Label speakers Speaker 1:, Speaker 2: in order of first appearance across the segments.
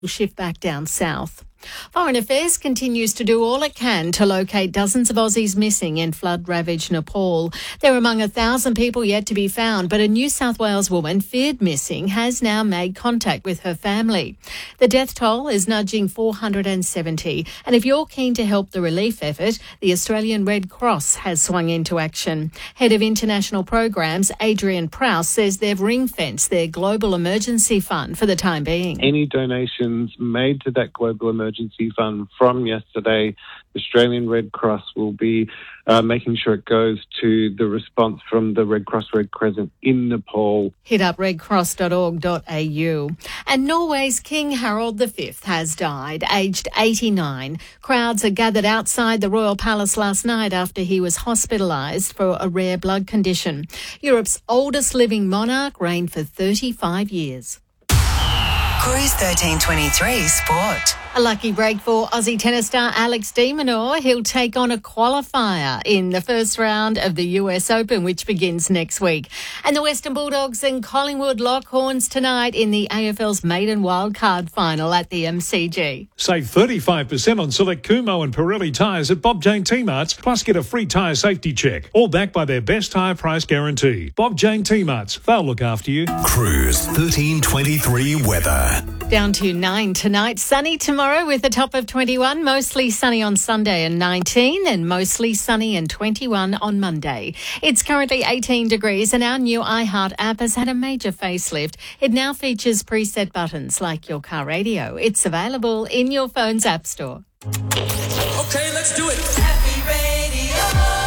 Speaker 1: shift back down south. Foreign Affairs continues to do all it can to locate dozens of Aussies missing in flood-ravaged Nepal. They're among 1,000 people yet to be found, but a New South Wales woman feared missing has now made contact with her family. The death toll is nudging 470, and if you're keen to help the relief effort, the Australian Red Cross has swung into action. Head of International Programs, Adrian Prowse, says they've ring-fenced their Global Emergency Fund for the time being.
Speaker 2: Any donations made to that Global Emergency Fund from yesterday, the Australian Red Cross will be making sure it goes to the response from the Red Cross Red Crescent in Nepal.
Speaker 1: Hit up redcross.org.au. And Norway's King Harald V has died, aged 89. Crowds had gathered outside the royal palace last night after he was hospitalised for a rare blood condition. Europe's oldest living monarch reigned for 35 years.
Speaker 3: Cruise 1323 Sport.
Speaker 1: A lucky break for Aussie tennis star Alex de Minaur. He'll take on a qualifier in the first round of the US Open, which begins next week. And the Western Bulldogs and Collingwood lock horns tonight in the AFL's maiden wildcard final at the MCG.
Speaker 4: Save 35% on select Kumho and Pirelli tyres at Bob Jane T-Marts, plus get a free tyre safety check. All backed by their best tyre price guarantee. Bob Jane T-Marts, they'll look after you.
Speaker 5: Cruise 1323 weather.
Speaker 1: Down to 9 tonight, sunny tomorrow with a top of 21, mostly sunny on Sunday and 19, and mostly sunny and 21 on Monday. It's currently 18 degrees and our new iHeart app has had a major facelift. It now features preset buttons like your car radio. It's available in your phone's app store.
Speaker 6: Okay, let's do it.
Speaker 3: Happy Radio.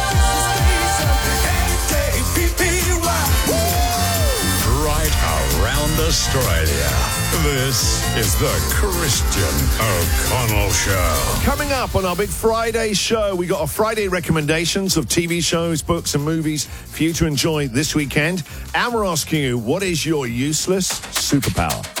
Speaker 5: Right around Australia. This is the Christian O'Connell Show.
Speaker 7: Coming up on our Big Friday show, we got our Friday recommendations of TV shows, books and movies for you to enjoy this weekend. And we're asking you, what is your useless superpower?